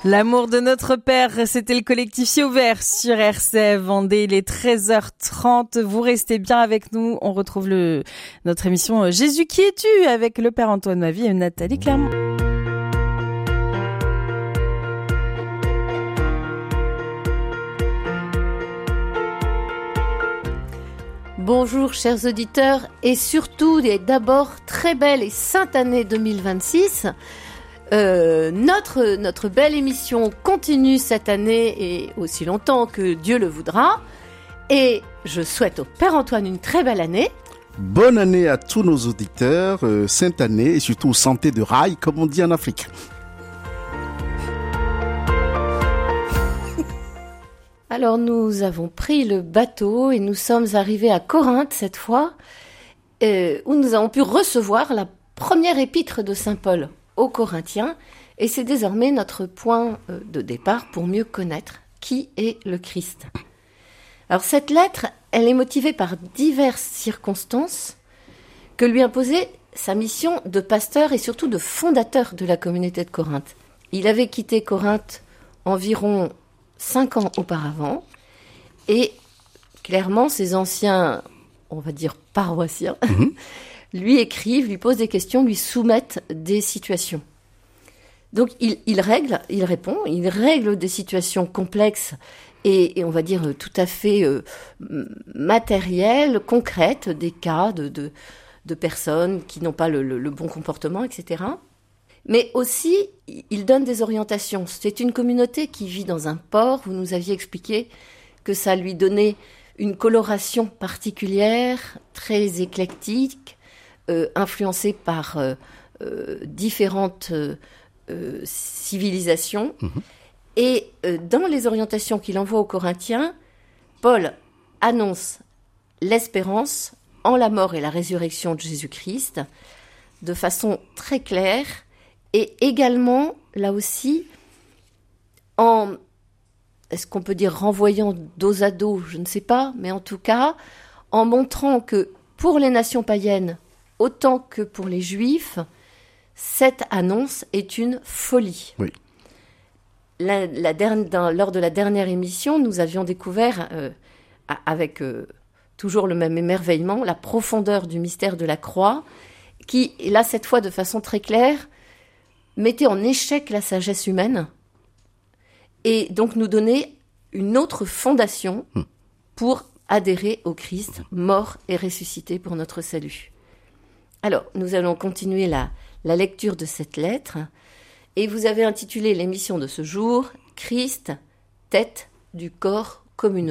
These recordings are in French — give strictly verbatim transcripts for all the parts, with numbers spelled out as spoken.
L'amour de notre Père, c'était le collectif Ciel Ouvert sur R C F Vendée. Il est treize heures trente. Vous restez bien avec nous. On retrouve le, notre émission Jésus qui es-tu avec le Père Antoine Mavie et Nathalie Clermont. Bonjour chers auditeurs et surtout et d'abord très belle et sainte année deux mille vingt-six. Euh, notre, notre belle émission continue cette année et aussi longtemps que Dieu le voudra. Et je souhaite au Père Antoine une très belle année. Bonne année à tous nos auditeurs, euh, sainte année et surtout santé de rail comme on dit en Afrique. Alors nous avons pris le bateau et nous sommes arrivés à Corinthe cette fois, euh, où nous avons pu recevoir la première épître de Saint Paul aux Corinthiens, et c'est désormais notre point de départ pour mieux connaître qui est le Christ. Alors cette lettre, elle est motivée par diverses circonstances que lui imposait sa mission de pasteur et surtout de fondateur de la communauté de Corinthe. Il avait quitté Corinthe environ cinq ans auparavant, et clairement ses anciens, on va dire paroissiens, mmh. lui écrivent, lui posent des questions, lui soumettent des situations. Donc il, il règle, il répond, il règle des situations complexes et, et on va dire tout à fait euh, matérielles, concrètes, des cas de, de, de personnes qui n'ont pas le, le, le bon comportement, et cetera. Mais aussi, il donne des orientations. C'est une communauté qui vit dans un port. Vous nous aviez expliqué que ça lui donnait une coloration particulière, très éclectique, euh, influencée par euh, euh, différentes euh, euh, civilisations. Mmh. Et euh, dans les orientations qu'il envoie aux Corinthiens, Paul annonce l'espérance en la mort et la résurrection de Jésus-Christ de façon très claire. Et également, là aussi, en, est-ce qu'on peut dire renvoyant dos à dos, je ne sais pas, mais en tout cas, en montrant que pour les nations païennes, autant que pour les Juifs, cette annonce est une folie. Oui. La, la dernière, dans, lors de la dernière émission, nous avions découvert, euh, avec euh, toujours le même émerveillement, la profondeur du mystère de la croix, qui, là, cette fois, de façon très claire, mettait en échec la sagesse humaine et donc nous donnait une autre fondation pour adhérer au Christ, mort et ressuscité pour notre salut. Alors, nous allons continuer la, la lecture de cette lettre et vous avez intitulé l'émission de ce jour « Christ, tête du corps communautaire ».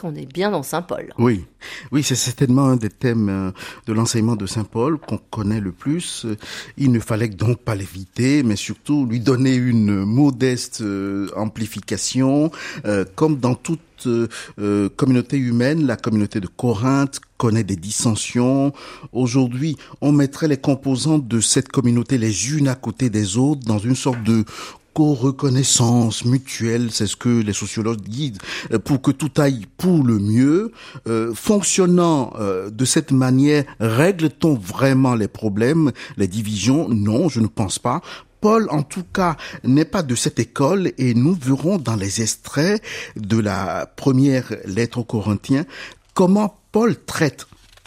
On est bien dans Saint Paul. Oui, oui, c'est certainement un des thèmes de l'enseignement de Saint Paul qu'on connaît le plus. Il ne fallait donc pas l'éviter, mais surtout lui donner une modeste amplification. Euh, comme dans toute euh, communauté humaine, la communauté de Corinthe connaît des dissensions. Aujourd'hui, on mettrait les composantes de cette communauté les unes à côté des autres dans une sorte de co-reconnaissance mutuelle, c'est ce que les sociologues disent, pour que tout aille pour le mieux. Euh, fonctionnant euh, de cette manière, règle-t-on vraiment les problèmes, les divisions? Non, je ne pense pas. Paul, en tout cas, n'est pas de cette école et nous verrons dans les extraits de la première lettre aux Corinthiens comment Paul traite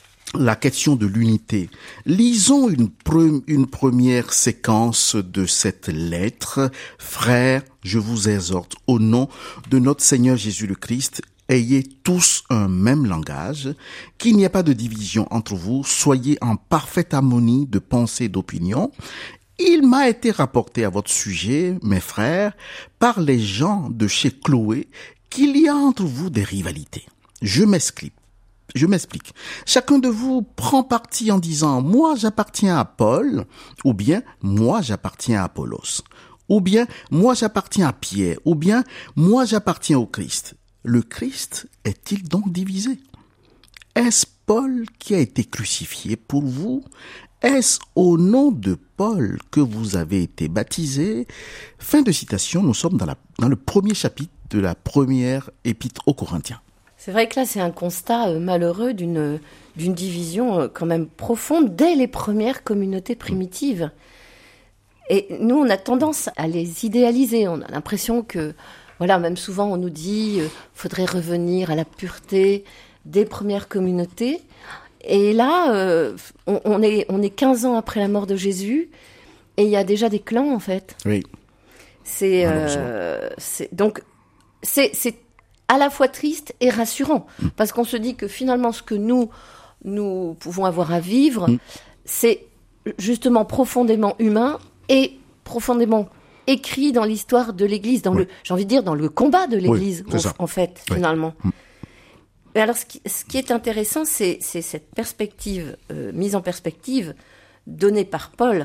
la question de l'unité. Lisons une, pre- une première séquence de cette lettre. Frères, je vous exhorte au nom de notre Seigneur Jésus le Christ, ayez tous un même langage, qu'il n'y ait pas de division entre vous, soyez en parfaite harmonie de pensée et d'opinion. Il m'a été rapporté à votre sujet, mes frères, par les gens de chez Chloé, qu'il y a entre vous des rivalités. Je m'explique. Je m'explique. Chacun de vous prend parti en disant « moi j'appartiens à Paul » ou bien « moi j'appartiens à Apollos » ou bien « moi j'appartiens à Pierre » ou bien « moi j'appartiens au Christ ». Le Christ est-il donc divisé? Est-ce Paul qui a été crucifié pour vous? Est-ce au nom de Paul que vous avez été baptisés? Fin de citation, nous sommes dans, la, dans le premier chapitre de la première épître aux Corinthiens. C'est vrai que là, c'est un constat euh, malheureux d'une, d'une division euh, quand même profonde dès les premières communautés primitives. Et nous, on a tendance à les idéaliser. On a l'impression que, voilà, même souvent, on nous dit, euh, faudrait revenir à la pureté des premières communautés. Et là, euh, on, on est, on est quinze ans après la mort de Jésus, et il y a déjà des clans, en fait. Oui. C'est, euh, c'est donc, c'est, c'est à la fois triste et rassurant, mmh. parce qu'on se dit que finalement, ce que nous, nous pouvons avoir à vivre, mmh. c'est justement profondément humain et profondément écrit dans l'histoire de l'Église, dans oui. le, j'ai envie de dire, dans le combat de l'Église, oui, en, en fait, oui. finalement. Mmh. Mais alors, ce qui, ce qui est intéressant, c'est, c'est cette perspective, euh, mise en perspective, donnée par Paul.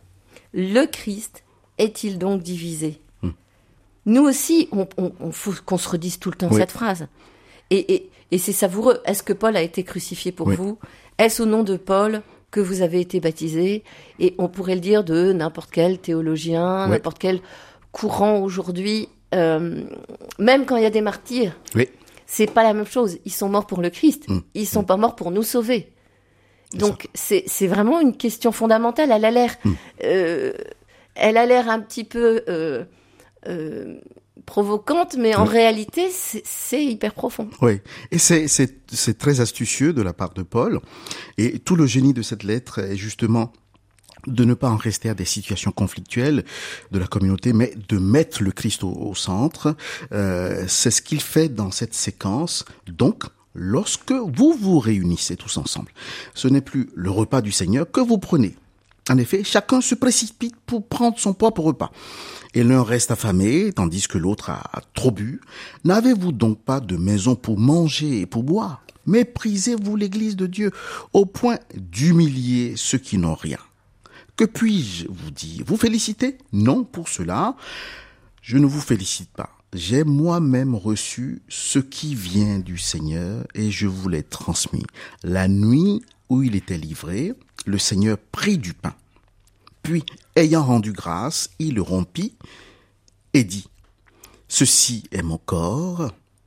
Le Christ est-il donc divisé ? mmh. Nous aussi, on, on, on faut qu'on se redise tout le temps oui. cette phrase. Et, et, et c'est savoureux. Est-ce que Paul a été crucifié pour oui. vous ? Est-ce au nom de Paul que vous avez été baptisé ? Et on pourrait le dire de n'importe quel théologien, oui. n'importe quel courant aujourd'hui, euh, même quand il y a des martyrs. Oui. C'est pas la même chose. Ils sont morts pour le Christ. Mmh. Ils sont mmh. pas morts pour nous sauver. C'est Donc c'est, c'est vraiment une question fondamentale. Elle a l'air, mmh. euh, elle a l'air un petit peu euh, euh, provocante, mais en oui. réalité c'est, c'est hyper profond. Oui, et c'est, c'est c'est très astucieux de la part de Paul. Et tout le génie de cette lettre est justement de ne pas en rester à des situations conflictuelles de la communauté, mais de mettre le Christ au, au centre. Euh, c'est ce qu'il fait dans cette séquence. Donc, lorsque vous vous réunissez tous ensemble, ce n'est plus le repas du Seigneur que vous prenez. En effet, chacun se précipite pour prendre son propre repas. Et l'un reste affamé, tandis que l'autre a, a trop bu. N'avez-vous donc pas de maison pour manger et pour boire ? Méprisez-vous l'Église de Dieu au point d'humilier ceux qui n'ont rien. Que puis-je vous dire ? Vous féliciter ? Non, pour cela, je ne vous félicite pas. J'ai moi-même reçu ce qui vient du Seigneur et je vous l'ai transmis. La nuit où il était livré, le Seigneur prit du pain. Puis, ayant rendu grâce, il le rompit et dit : « Ceci est mon corps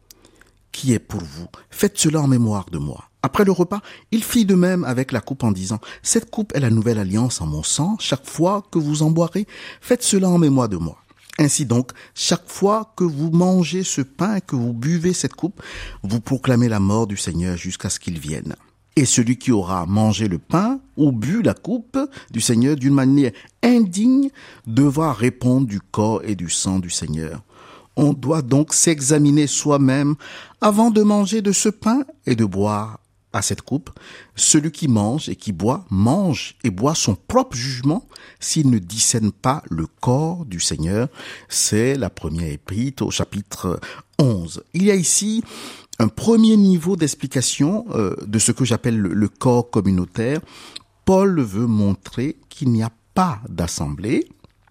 qui est pour vous. Faites cela en mémoire de moi. » Après le repas, il fit de même avec la coupe en disant : « Cette coupe est la nouvelle alliance en mon sang. Chaque fois que vous en boirez, faites cela en mémoire de moi. Ainsi donc, chaque fois que vous mangez ce pain et que vous buvez cette coupe, vous proclamez la mort du Seigneur jusqu'à ce qu'il vienne. Et celui qui aura mangé le pain ou bu la coupe du Seigneur d'une manière indigne devra répondre du corps et du sang du Seigneur. On doit donc s'examiner soi-même avant de manger de ce pain et de boire à cette coupe. Celui qui mange et qui boit, mange et boit son propre jugement s'il ne discerne pas le corps du Seigneur. » C'est la première épître au chapitre onze. Il y a ici un premier niveau d'explication euh, de ce que j'appelle le, le corps communautaire. Paul veut montrer qu'il n'y a pas d'assemblée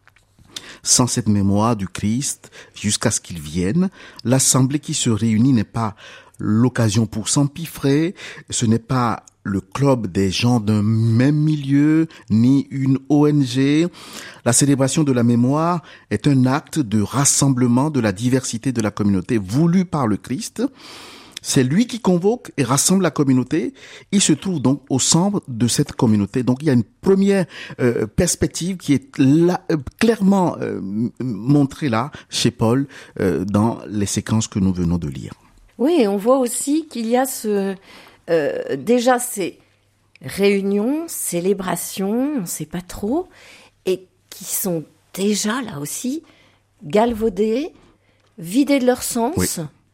sans cette mémoire du Christ jusqu'à ce qu'il vienne. L'assemblée qui se réunit n'est pas l'occasion pour s'empiffrer, ce n'est pas le club des gens d'un même milieu, ni une O N G. La célébration de la mémoire est un acte de rassemblement de la diversité de la communauté voulu par le Christ. C'est lui qui convoque et rassemble la communauté. Il se trouve donc au centre de cette communauté. Donc il y a une première euh, perspective qui est là, euh, clairement euh, montrée là chez Paul euh, dans les séquences que nous venons de lire. Oui, on voit aussi qu'il y a ce euh, déjà ces réunions, célébrations, on ne sait pas trop, et qui sont déjà là aussi galvaudées, vidées de leur sens. Oui.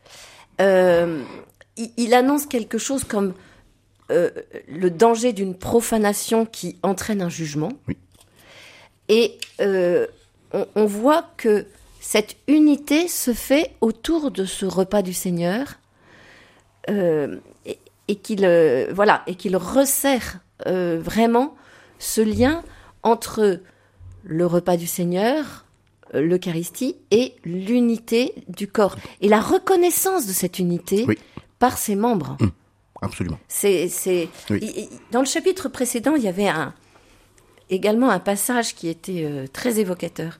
Euh, il, il annonce quelque chose comme euh, le danger d'une profanation qui entraîne un jugement. Oui. Et euh, on, on voit que cette unité se fait autour de ce repas du Seigneur euh, et, et qu'il euh, voilà et qu'il resserre euh, vraiment ce lien entre le repas du Seigneur, l'Eucharistie et l'unité du corps et la reconnaissance de cette unité oui. par ses membres. Mmh, absolument. C'est c'est oui. il, dans le chapitre précédent, il y avait un également un passage qui était euh, très évocateur.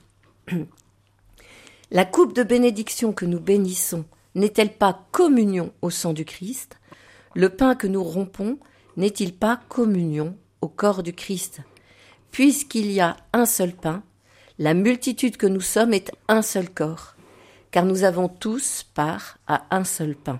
La coupe de bénédiction que nous bénissons n'est-elle pas communion au sang du Christ ? Le pain que nous rompons n'est-il pas communion au corps du Christ ? Puisqu'il y a un seul pain, La multitude que nous sommes est un seul corps, car nous avons tous part à un seul pain.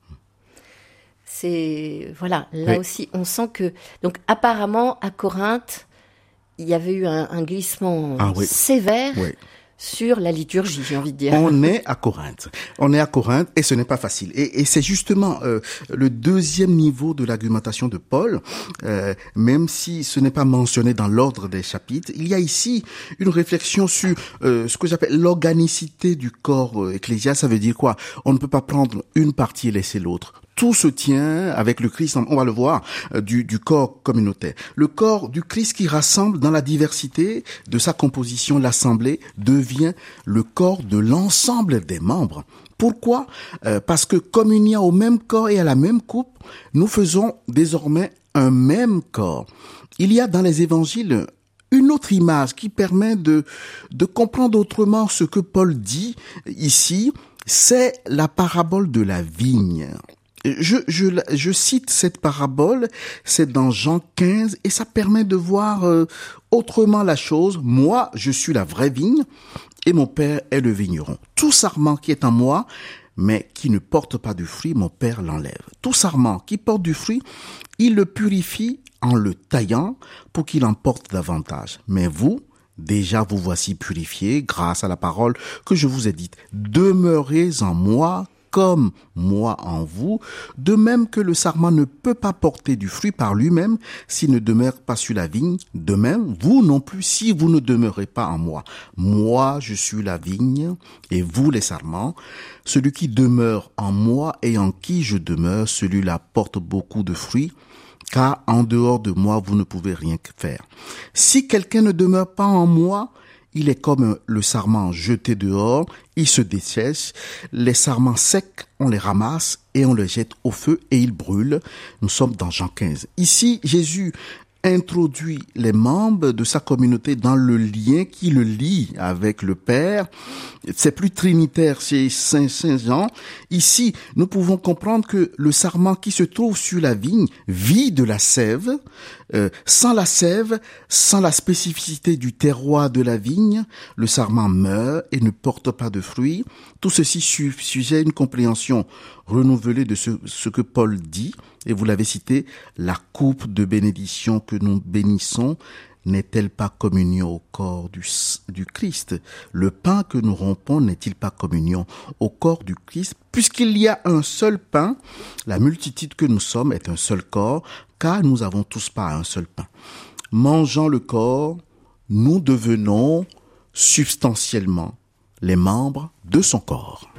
C'est, voilà, là oui. aussi, on sent que, donc apparemment, à Corinthe, il y avait eu un, un glissement ah, oui. sévère oui. sur la liturgie, j'ai envie de dire. On est à Corinthe. On est à Corinthe et ce n'est pas facile. Et, et c'est justement euh, le deuxième niveau de l'argumentation de Paul, euh, même si ce n'est pas mentionné dans l'ordre des chapitres. Il y a ici une réflexion sur euh, ce que j'appelle l'organicité du corps euh, ecclésial. Ça veut dire quoi? On ne peut pas prendre une partie et laisser l'autre. Tout se tient avec le Christ, on va le voir, du, du corps communautaire. Le corps du Christ qui rassemble dans la diversité de sa composition, l'assemblée devient le corps de l'ensemble des membres. Pourquoi ? euh, Parce que comme il y a au même corps et à la même coupe, nous faisons désormais un même corps. Il y a dans les évangiles une autre image qui permet de, de comprendre autrement ce que Paul dit ici, c'est la parabole de la vigne. Je, je, je cite cette parabole, c'est dans Jean quinze, et ça permet de voir euh, autrement la chose. Moi, je suis la vraie vigne, et mon Père est le vigneron. Tout sarment qui est en moi, mais qui ne porte pas de fruit, mon Père l'enlève. Tout sarment qui porte du fruit, il le purifie en le taillant pour qu'il en porte davantage. Mais vous, déjà vous voici purifiés grâce à la parole que je vous ai dite. Demeurez en moi, comme moi en vous, de même que le sarment ne peut pas porter du fruit par lui-même s'il ne demeure pas sur la vigne, de même, vous non plus si vous ne demeurez pas en moi. Moi, je suis la vigne et vous les sarments. Celui qui demeure en moi et en qui je demeure, celui-là porte beaucoup de fruits, car en dehors de moi, vous ne pouvez rien faire. Si quelqu'un ne demeure pas en moi, il est comme le sarment jeté dehors, il se dessèche, les sarments secs, on les ramasse et on les jette au feu et ils brûlent. Nous sommes dans Jean quinze. Ici, Jésus introduit les membres de sa communauté dans le lien qui le lie avec le Père. C'est plus trinitaire chez Saint Saint Jean. Ici, nous pouvons comprendre que le sarment qui se trouve sur la vigne vit de la sève. Euh, sans la sève, sans la spécificité du terroir de la vigne, le sarment meurt et ne porte pas de fruits. Tout ceci sujet une compréhension renouvelée de ce, ce que Paul dit. Et vous l'avez cité, la coupe de bénédiction que nous bénissons n'est-elle pas communion au corps du, du Christ? Le pain que nous rompons n'est-il pas communion au corps du Christ? Puisqu'il y a un seul pain, la multitude que nous sommes est un seul corps, car nous avons tous part à un seul pain. Mangeant le corps, nous devenons substantiellement les membres de son corps.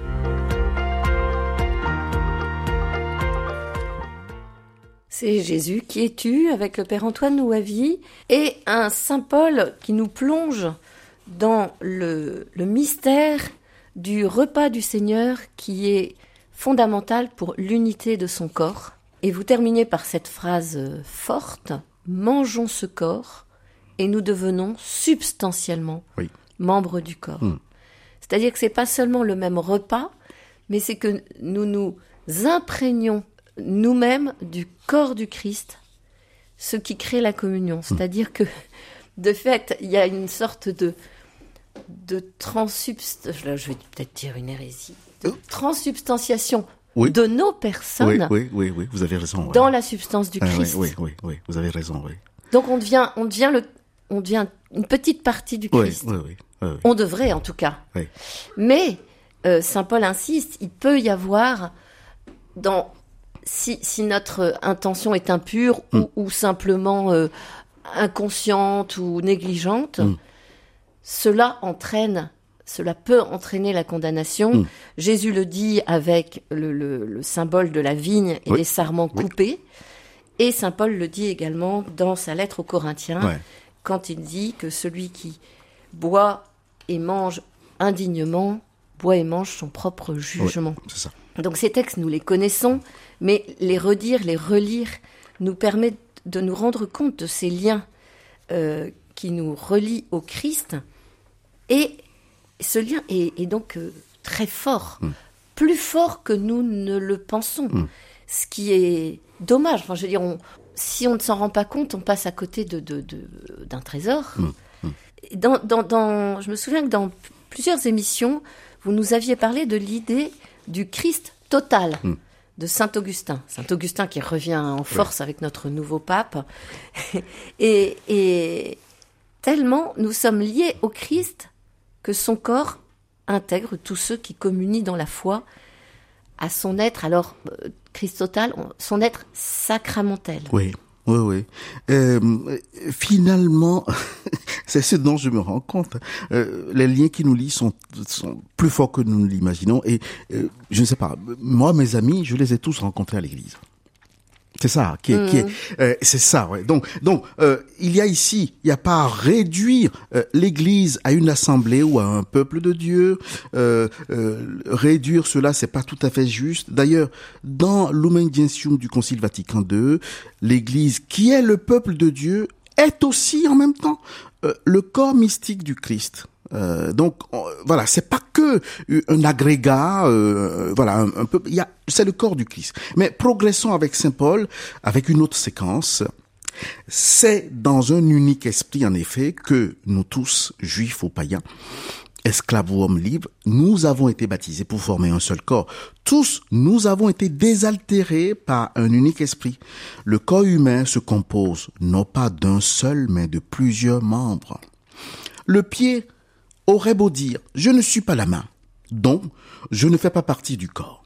C'est Jésus qui est tu avec le Père Antoine Louavie et un Saint Paul qui nous plonge dans le, le mystère du repas du Seigneur qui est fondamental pour l'unité de son corps. Et vous terminez par cette phrase forte, « Mangeons ce corps et nous devenons substantiellement oui. membres du corps. Mmh. » C'est-à-dire que ce n'est pas seulement le même repas, mais c'est que nous nous imprégnons nous-mêmes du corps du Christ, ce qui crée la communion. C'est-à-dire que, de fait, il y a une sorte de, de transsubstantiation, là je vais peut-être dire une hérésie, de transsubstantiation oui. de nos personnes oui, oui, oui, oui, vous avez raison, dans oui. la substance du Christ. Ah, oui, oui, oui, oui, vous avez raison. Oui. Donc on devient, on devient, le, on devient une petite partie du Christ. Oui, oui, oui, oui, oui. On devrait en tout cas. Oui. Mais, euh, Saint Paul insiste, il peut y avoir dans... Si, si notre intention est impure mm. ou, ou simplement euh, inconsciente ou négligente, mm. cela entraîne, cela peut entraîner la condamnation. Mm. Jésus le dit avec le, le, le symbole de la vigne et oui. des sarments coupés. Oui. Et saint Paul le dit également dans sa lettre aux Corinthiens, ouais. quand il dit que celui qui boit et mange indignement, boit et mange son propre jugement. Oui, c'est ça. Donc ces textes, nous les connaissons, mais les redire, les relire, nous permet de nous rendre compte de ces liens euh, qui nous relient au Christ. Et ce lien est, est donc euh, très fort, mmh. plus fort que nous ne le pensons. Mmh. Ce qui est dommage. Enfin, je veux dire, on, si on ne s'en rend pas compte, on passe à côté de, de, de, d'un trésor. Mmh. Mmh. dans, dans, dans, je me souviens que dans plusieurs émissions, vous nous aviez parlé de l'idée du Christ total. Mmh. De Saint Augustin. Saint Augustin qui revient en force ouais. avec notre nouveau pape. et, et tellement nous sommes liés au Christ que son corps intègre tous ceux qui communient dans la foi à son être, alors Christ total, son être sacramentel. Oui, oui, oui. Euh, finalement, c'est ce dont je me rends compte. Euh, les liens qui nous lient sont, sont plus forts que nous ne l'imaginons. Et euh, je ne sais pas, moi, mes amis, je les ai tous rencontrés à l'église. C'est ça, qui est, mmh. qui est, euh, c'est ça, ouais. Donc, donc, euh, il y a ici, il n'y a pas à réduire euh, l'Église à une assemblée ou à un peuple de Dieu. Euh, euh, réduire cela, c'est pas tout à fait juste. D'ailleurs, dans Lumen Gentium du Concile Vatican deux, l'Église, qui est le peuple de Dieu, est aussi en même temps euh, le corps mystique du Christ. Euh, donc on, voilà, c'est pas que un agrégat, euh, voilà, un, un peu, il y a, c'est le corps du Christ. Mais progressons avec Saint Paul, avec une autre séquence. C'est dans un unique esprit, en effet, que nous tous, juifs ou païens, esclaves ou hommes libres, nous avons été baptisés pour former un seul corps. Tous, nous avons été désaltérés par un unique esprit. Le corps humain se compose non pas d'un seul, mais de plusieurs membres. Le pied aurait beau dire « je ne suis pas la main », donc je ne fais pas partie du corps.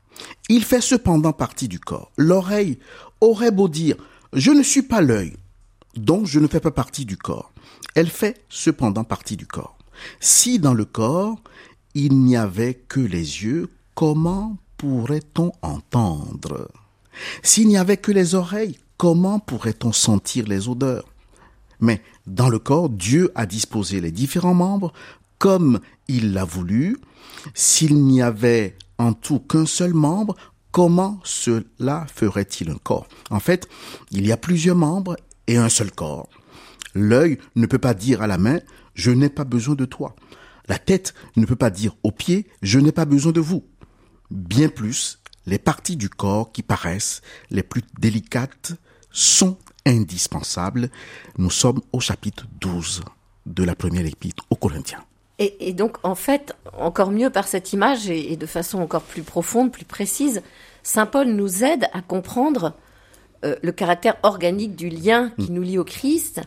Il fait cependant partie du corps. L'oreille aurait beau dire « je ne suis pas l'œil », donc je ne fais pas partie du corps. Elle fait cependant partie du corps. Si dans le corps, il n'y avait que les yeux, comment pourrait-on entendre? S'il n'y avait que les oreilles, comment pourrait-on sentir les odeurs? Mais dans le corps, Dieu a disposé les différents membres comme il l'a voulu. S'il n'y avait en tout qu'un seul membre, comment cela ferait-il un corps? En fait, il y a plusieurs membres et un seul corps. L'œil ne peut pas dire à la main « je n'ai pas besoin de toi ». La tête ne peut pas dire aux pieds « je n'ai pas besoin de vous ». Bien plus, les parties du corps qui paraissent les plus délicates sont indispensables. Nous sommes au chapitre douze de la première épître aux Corinthiens. Et, et donc, en fait, encore mieux par cette image et, et de façon encore plus profonde, plus précise, Saint Paul nous aide à comprendre euh, le caractère organique du lien qui mmh. nous lie au Christ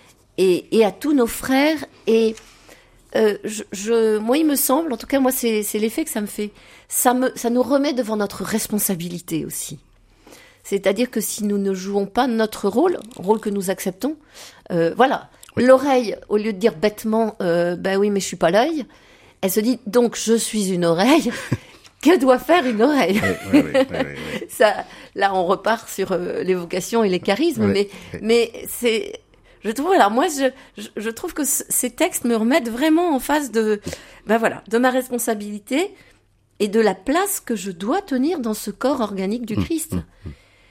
et, et à tous nos frères. Et euh, je, je, moi, il me semble, en tout cas, moi, c'est, c'est l'effet que ça me fait. Ça, me, ça nous remet devant notre responsabilité aussi. C'est-à-dire que si nous ne jouons pas notre rôle, rôle que nous acceptons, euh, voilà, oui. L'oreille, au lieu de dire bêtement, euh, ben oui, mais je suis pas l'œil, elle se dit, donc je suis une oreille, que doit faire une oreille? Oui, oui, oui, oui, oui. Ça, là, on repart sur euh, les vocations et les charismes, oui, mais, oui. mais c'est, je trouve, alors moi, je, je, je trouve que c- ces textes me remettent vraiment en face de, ben voilà, de ma responsabilité et de la place que je dois tenir dans ce corps organique du Christ. Mmh, mmh, mmh.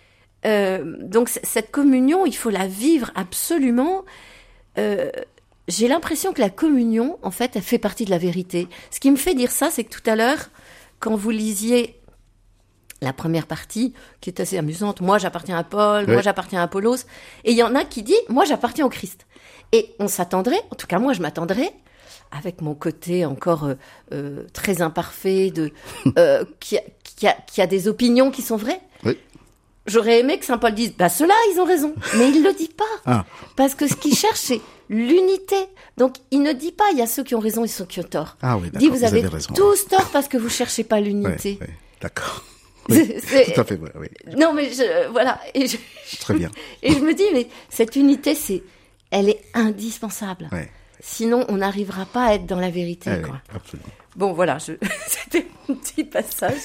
Euh, donc c- cette communion, il faut la vivre absolument. Euh, j'ai l'impression que la communion, en fait, elle fait partie de la vérité. Ce qui me fait dire ça, c'est que tout à l'heure, quand vous lisiez la première partie, qui est assez amusante, moi j'appartiens à Paul, oui. moi j'appartiens à Apollos, et il y en a qui dit, moi j'appartiens au Christ. Et on s'attendrait, en tout cas moi je m'attendrais, avec mon côté encore euh, euh, très imparfait, de, euh, qui, a, qui, a, qui a des opinions qui sont vraies. Oui. J'aurais aimé que Saint Paul dise, bah ceux-là, ils ont raison. Mais il le dit pas. Ah. Parce que ce qu'il cherche, c'est l'unité. Donc, il ne dit pas, il y a ceux qui ont raison et ceux qui ont tort. Ah oui, il dit, vous, vous avez, avez raison, tous oui. tort parce que vous cherchez pas l'unité. Oui, oui, d'accord. Oui, c'est, tout à fait vrai, oui. Non, mais je, voilà. Et je, Très bien. Et je me dis, mais cette unité, c'est, elle est indispensable. Oui. Sinon, on n'arrivera pas à être dans la vérité, oui, quoi. Oui, absolument. Bon, voilà, je, c'était un petit passage.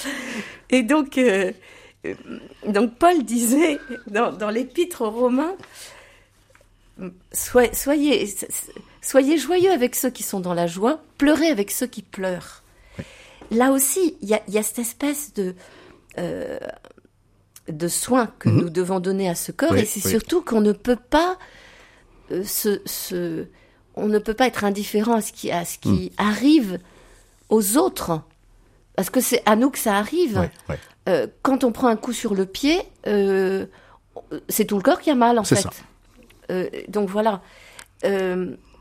Et donc, euh, Donc Paul disait dans, dans l'épître aux Romains, soyez, soyez, soyez joyeux avec ceux qui sont dans la joie, pleurez avec ceux qui pleurent. Oui. Là aussi, il y a, y a cette espèce de, euh, de soin que mmh. nous devons donner à ce corps, oui, et c'est oui. surtout qu'on ne peut pas euh, se, se, on ne peut pas être indifférent à ce qui, à ce qui mmh. arrive aux autres, parce que c'est à nous que ça arrive. Oui, oui. Euh, quand on prend un coup sur le pied, euh, c'est tout le corps qui a mal, en c'est fait. Ça. Euh, donc voilà. Euh,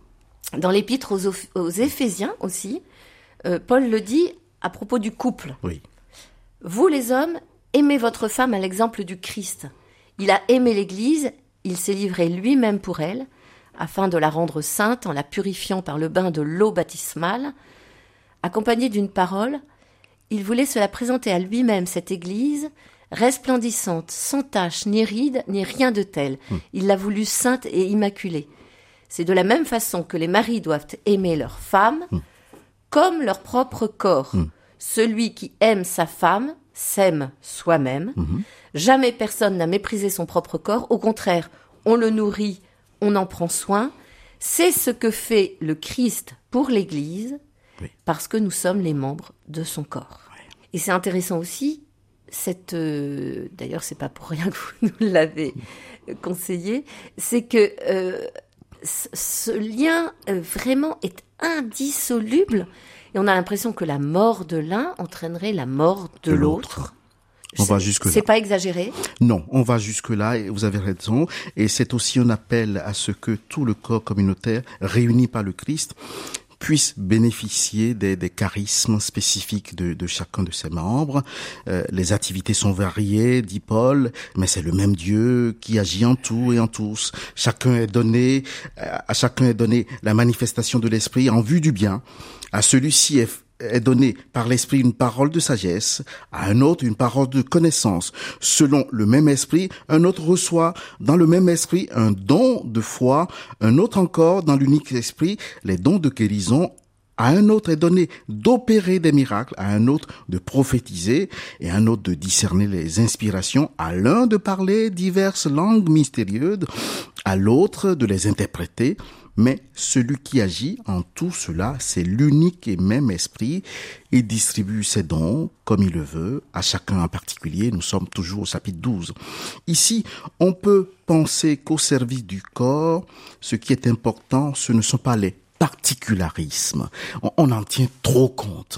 Dans l'épître aux, aux Éphésiens aussi, euh, Paul le dit à propos du couple. Oui. Vous les hommes, aimez votre femme à l'exemple du Christ. Il a aimé l'Église, il s'est livré lui-même pour elle, afin de la rendre sainte en la purifiant par le bain de l'eau baptismale. Accompagné d'une parole, il voulait se la présenter à lui-même, cette Église, resplendissante, sans tache, ni ride, ni rien de tel. Mmh. Il l'a voulu sainte et immaculée. C'est de la même façon que les maris doivent aimer leur femme, mmh. comme leur propre corps. Mmh. Celui qui aime sa femme s'aime soi-même. Mmh. Jamais personne n'a méprisé son propre corps. Au contraire, on le nourrit, on en prend soin. C'est ce que fait le Christ pour l'Église, oui. parce que nous sommes les membres de son corps. Oui. Et c'est intéressant aussi, cette, euh, d'ailleurs c'est pas pour rien que vous nous l'avez conseillé, c'est que euh, c- ce lien euh, vraiment est indissoluble. Et on a l'impression que la mort de l'un entraînerait la mort de, de l'autre. l'autre. On va jusque-là. C'est pas exagéré? Non, on va jusque-là et vous avez raison. Et c'est aussi un appel à ce que tout le corps communautaire, réuni par le Christ, puisse bénéficier des, des charismes spécifiques de, de chacun de ses membres. Euh, les activités sont variées, dit Paul, mais c'est le même Dieu qui agit en tout et en tous. Chacun est donné, à chacun est donné la manifestation de l'Esprit en vue du bien. À celui-ci est est donné par l'esprit une parole de sagesse, à un autre une parole de connaissance. Selon le même esprit, un autre reçoit dans le même esprit un don de foi, un autre encore dans l'unique esprit les dons de guérison. À un autre est donné d'opérer des miracles, à un autre de prophétiser, et à un autre de discerner les inspirations, à l'un de parler diverses langues mystérieuses, à l'autre de les interpréter. Mais celui qui agit en tout cela, c'est l'unique et même esprit. Il distribue ses dons comme il le veut, à chacun en particulier. Nous sommes toujours au chapitre douze. Ici, on peut penser qu'au service du corps, ce qui est important, ce ne sont pas les particularismes. On, on en tient trop compte.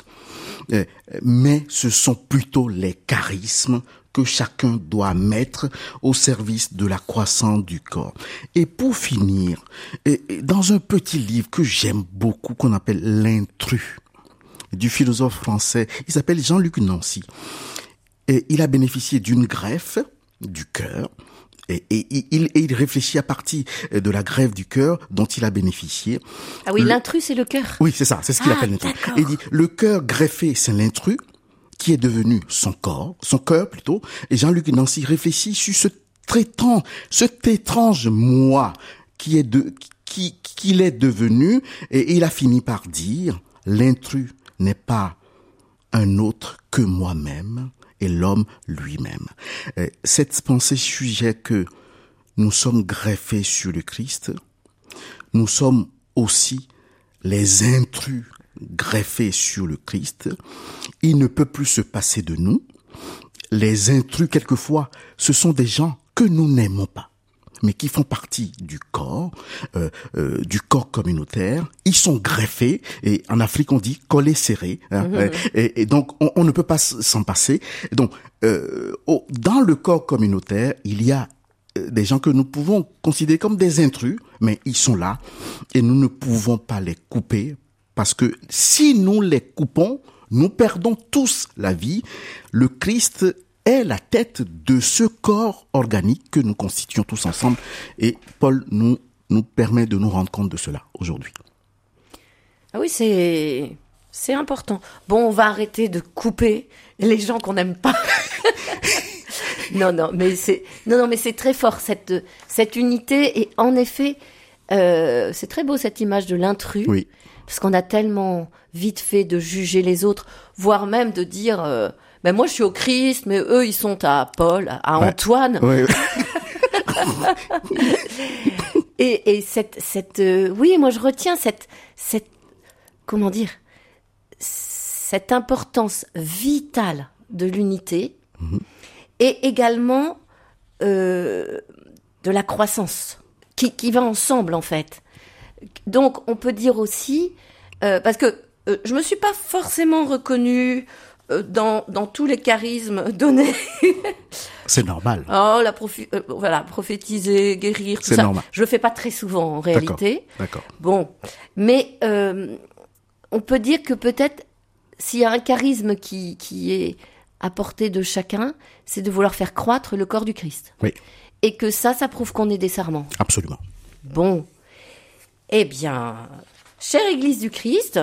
Mais ce sont plutôt les charismes que chacun doit mettre au service de la croissance du corps. Et pour finir, dans un petit livre que j'aime beaucoup, qu'on appelle L'intrus, du philosophe français, il s'appelle Jean-Luc Nancy. Et il a bénéficié d'une greffe du cœur, et, et, et, il, et il réfléchit à partir de la greffe du cœur dont il a bénéficié. Ah oui, le... l'intrus, c'est le cœur. Oui, c'est ça, c'est ce qu'il ah, appelle l'intrus. Et il dit, le cœur greffé, c'est l'intrus, qui est devenu son corps, son cœur plutôt, et Jean-Luc Nancy réfléchit sur ce traitant, cet étrange moi qui est de, qui, qu'il est devenu, et il a fini par dire, l'intrus n'est pas un autre que moi-même, et l'homme lui-même. Cette pensée suggère que nous sommes greffés sur le Christ, nous sommes aussi les intrus greffés sur le Christ. Il ne peut plus se passer de nous. Les intrus, quelquefois, ce sont des gens que nous n'aimons pas, mais qui font partie du corps, euh, euh, du corps communautaire. Ils sont greffés, et en Afrique on dit collés serrés, hein, mmh. et, et donc on, on ne peut pas s'en passer. Donc, euh, oh, dans le corps communautaire, il y a des gens que nous pouvons considérer comme des intrus, mais ils sont là, et nous ne pouvons pas les couper, parce que si nous les coupons, nous perdons tous la vie. Le Christ est la tête de ce corps organique que nous constituons tous ensemble. Et Paul nous, nous permet de nous rendre compte de cela aujourd'hui. Ah oui, c'est, c'est important. Bon, on va arrêter de couper les gens qu'on n'aime pas. non, non, mais c'est, non, non, mais c'est très fort, cette, cette unité. Et en effet, euh, c'est très beau cette image de l'intrus. Oui. Parce qu'on a tellement vite fait de juger les autres, voire même de dire... Euh, ben moi, je suis au Christ, mais eux, ils sont à Paul, à ouais. Antoine. Ouais. et, et cette, cette, euh, oui, moi, je retiens cette, cette, comment dire, cette importance vitale de l'unité, mm-hmm. et également euh, de la croissance, qui, qui va ensemble, en fait. Donc, on peut dire aussi, euh, parce que euh, je me suis pas forcément reconnue euh, dans, dans tous les charismes donnés. C'est normal. Oh, la profi- euh, voilà, prophétiser, guérir, tout C'est ça. normal. Je le fais pas très souvent en réalité. D'accord. Bon, mais euh, on peut dire que peut-être s'il y a un charisme qui, qui est à portée de chacun, c'est de vouloir faire croître le corps du Christ. Oui. Et que ça, ça prouve qu'on est des sarments. Absolument. Bon. Eh bien, chère Église du Christ,